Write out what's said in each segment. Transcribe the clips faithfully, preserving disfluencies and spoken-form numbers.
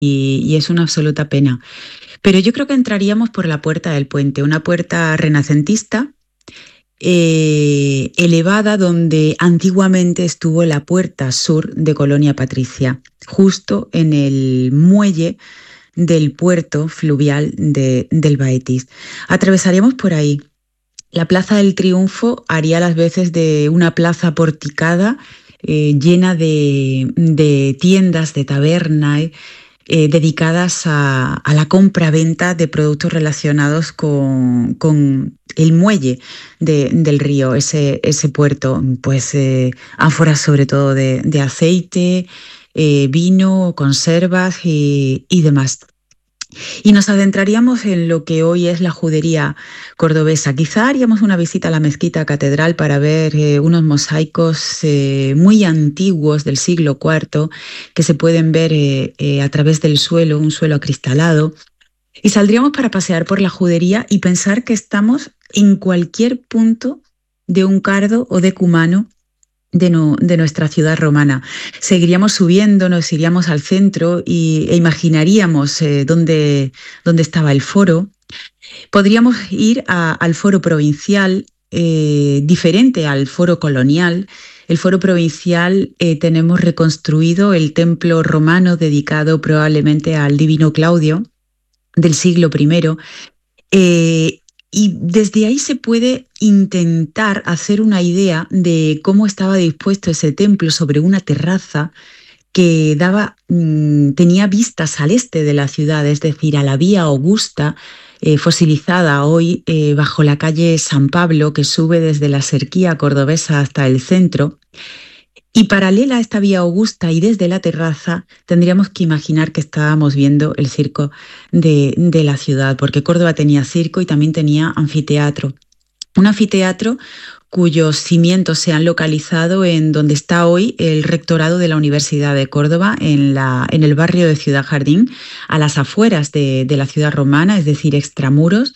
y, y es una absoluta pena. Pero yo creo que entraríamos por la puerta del puente, una puerta renacentista, eh, elevada, donde antiguamente estuvo la puerta sur de Colonia Patricia, justo en el muelle del puerto fluvial de, del Baetis. Atravesaríamos por ahí. La Plaza del Triunfo haría las veces de una plaza porticada, eh, llena de, de tiendas, de tabernas, eh, dedicadas a, a la compra-venta de productos relacionados con, con el muelle de, del río, ese, ese puerto, pues eh, ánforas sobre todo de, de aceite, eh, vino, conservas y, y demás. Y nos adentraríamos en lo que hoy es la judería cordobesa. Quizá haríamos una visita a la mezquita catedral para ver eh, unos mosaicos eh, muy antiguos del siglo cuarto que se pueden ver eh, eh, a través del suelo, un suelo acristalado. Y saldríamos para pasear por la judería y pensar que estamos en cualquier punto de un cardo o de cumano de, no, de nuestra ciudad romana. Seguiríamos subiendo, nos iríamos al centro y, e imaginaríamos eh, dónde, dónde estaba el foro. Podríamos ir a, al foro provincial, eh, diferente al foro colonial. El foro provincial eh, tenemos reconstruido el templo romano dedicado probablemente al divino Claudio del siglo primero. Eh, y desde ahí se puede intentar hacer una idea de cómo estaba dispuesto ese templo sobre una terraza que daba, mmm, tenía vistas al este de la ciudad, es decir, a la Vía Augusta, eh, fosilizada hoy eh, bajo la calle San Pablo, que sube desde la Serquía cordobesa hasta el centro. Y paralela a esta Vía Augusta y desde la terraza tendríamos que imaginar que estábamos viendo el circo de, de la ciudad, porque Córdoba tenía circo y también tenía anfiteatro. Un anfiteatro cuyos cimientos se han localizado en donde está hoy el rectorado de la Universidad de Córdoba, en, la, en el barrio de Ciudad Jardín, a las afueras de, de la ciudad romana, es decir, extramuros,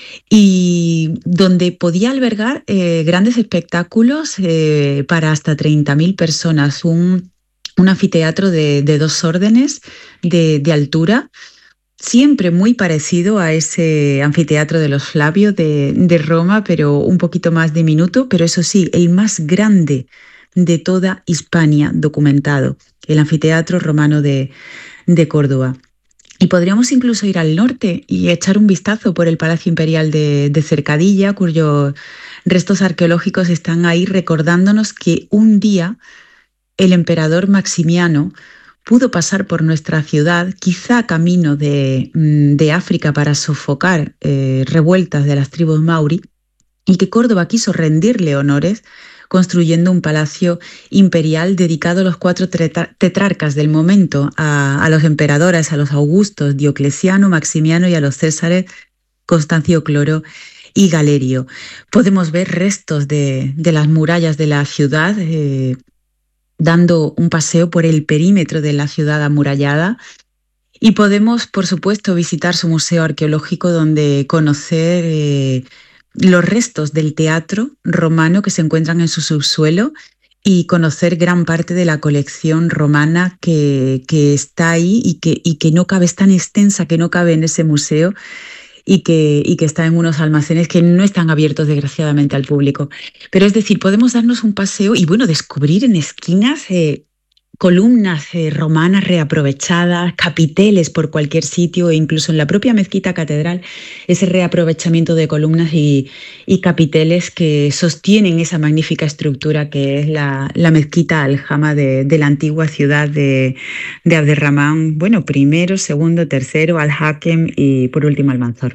y donde podía albergar eh, grandes espectáculos eh, para hasta treinta mil personas, un, un anfiteatro de, de dos órdenes de, de altura, siempre muy parecido a ese anfiteatro de los Flavios de, de Roma, pero un poquito más diminuto, pero eso sí, el más grande de toda Hispania documentado, el anfiteatro romano de, de Córdoba. Y podríamos incluso ir al norte y echar un vistazo por el Palacio Imperial de, de Cercadilla, cuyos restos arqueológicos están ahí recordándonos que un día el emperador Maximiano pudo pasar por nuestra ciudad, quizá camino de, de África para sofocar eh, revueltas de las tribus mauri, y que Córdoba quiso rendirle honores construyendo un palacio imperial dedicado a los cuatro tetrarcas del momento, a, a los emperadores, a los Augustos, Diocleciano, Maximiano y a los Césares, Constancio Cloro y Galerio. Podemos ver restos de, de las murallas de la ciudad, eh, dando un paseo por el perímetro de la ciudad amurallada, y podemos, por supuesto, visitar su museo arqueológico, donde conocer eh, los restos del teatro romano que se encuentran en su subsuelo y conocer gran parte de la colección romana que, que está ahí y que, y que no cabe, es tan extensa que no cabe en ese museo, y que, y que está en unos almacenes que no están abiertos desgraciadamente al público. Pero es decir, podemos darnos un paseo y bueno, descubrir en esquinas eh, columnas eh, romanas reaprovechadas, capiteles por cualquier sitio, e incluso en la propia mezquita catedral, ese reaprovechamiento de columnas y, y capiteles que sostienen esa magnífica estructura que es la, la mezquita Aljama de, de la antigua ciudad de, de Abderramán, bueno, primero, segundo, tercero, Al-Hakem y por último Almanzor.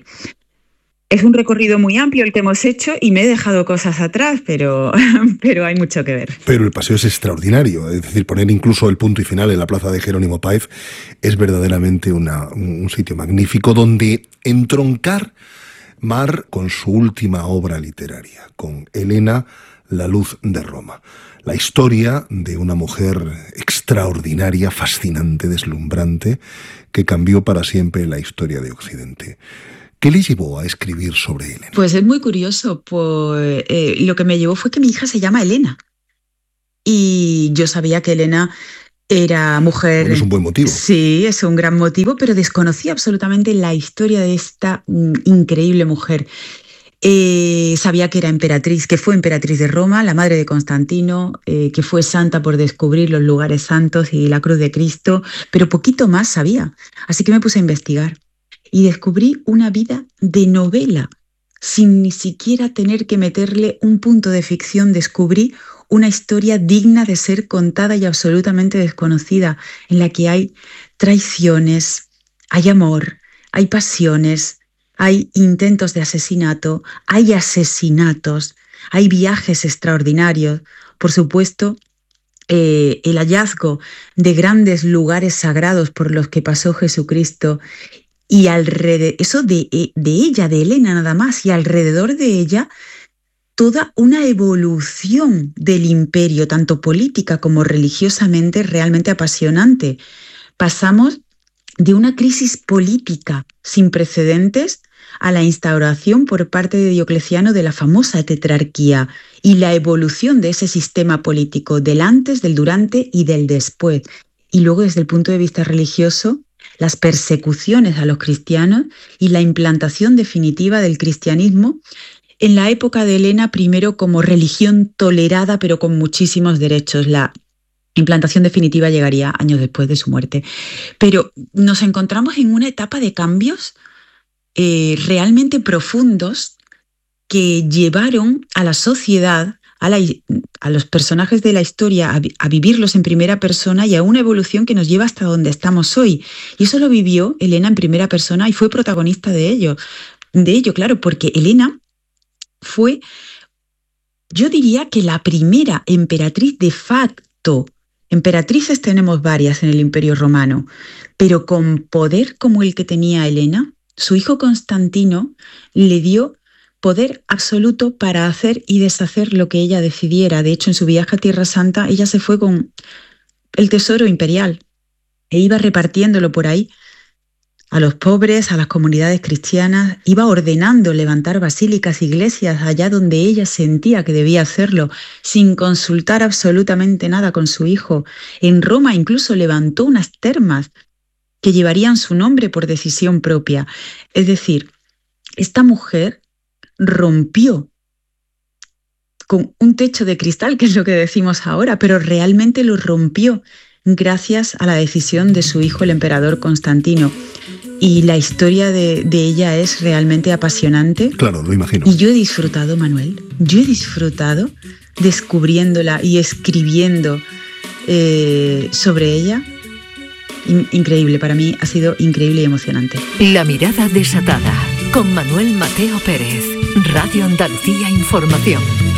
Es un recorrido muy amplio el que hemos hecho y me he dejado cosas atrás, pero, pero hay mucho que ver. Pero el paseo es extraordinario, es decir, poner incluso el punto y final en la plaza de Jerónimo Páez es verdaderamente una, un sitio magnífico donde entroncar Mar con su última obra literaria, con Helena, la luz de Roma. La historia de una mujer extraordinaria, fascinante, deslumbrante, que cambió para siempre la historia de Occidente. ¿Qué le llevó a escribir sobre Helena? Pues es muy curioso, pues, eh, lo que me llevó fue que mi hija se llama Helena. Y yo sabía que Helena Era mujer... Bueno, es un buen motivo. Sí, es un gran motivo, pero desconocía absolutamente la historia de esta mm, increíble mujer. Eh, sabía que era emperatriz, que fue emperatriz de Roma, la madre de Constantino, eh, que fue santa por descubrir los lugares santos y la cruz de Cristo, pero poquito más sabía. Así que me puse a investigar y descubrí una vida de novela. Sin ni siquiera tener que meterle un punto de ficción, descubrí una historia digna de ser contada y absolutamente desconocida, en la que hay traiciones, hay amor, hay pasiones, hay intentos de asesinato, hay asesinatos, hay viajes extraordinarios. Por supuesto, eh, el hallazgo de grandes lugares sagrados por los que pasó Jesucristo y alrededor, eso de, de ella, de Helena nada más, y alrededor de ella toda una evolución del imperio, tanto política como religiosamente, realmente apasionante. Pasamos de una crisis política sin precedentes a la instauración por parte de Diocleciano de la famosa tetrarquía y la evolución de ese sistema político del antes, del durante y del después. Y luego, desde el punto de vista religioso, las persecuciones a los cristianos y la implantación definitiva del cristianismo en la época de Helena, primero como religión tolerada pero con muchísimos derechos. La implantación definitiva llegaría años después de su muerte. Pero nos encontramos en una etapa de cambios eh, realmente profundos que llevaron a la sociedad, a, la, a los personajes de la historia, a, a vivirlos en primera persona y a una evolución que nos lleva hasta donde estamos hoy. Y eso lo vivió Helena en primera persona y fue protagonista de ello. De ello, claro, porque Helena fue, yo diría que la primera emperatriz de facto. Emperatrices tenemos varias en el Imperio Romano, pero con poder como el que tenía Helena, su hijo Constantino le dio poder absoluto para hacer y deshacer lo que ella decidiera. De hecho, en su viaje a Tierra Santa, ella se fue con el tesoro imperial e iba repartiéndolo por ahí a los pobres, a las comunidades cristianas, iba ordenando levantar basílicas, iglesias, allá donde ella sentía que debía hacerlo, sin consultar absolutamente nada con su hijo. En Roma incluso levantó unas termas que llevarían su nombre por decisión propia. Es decir, esta mujer rompió con un techo de cristal, que es lo que decimos ahora, pero realmente lo rompió gracias a la decisión de su hijo, el emperador Constantino. Y la historia de, de ella es realmente apasionante. Claro, lo imagino. Y yo he disfrutado, Manuel, yo he disfrutado descubriéndola y escribiendo eh, sobre ella. In- increíble, para mí ha sido increíble y emocionante. La mirada desatada, con Manuel Mateo Pérez, Radio Andalucía Información.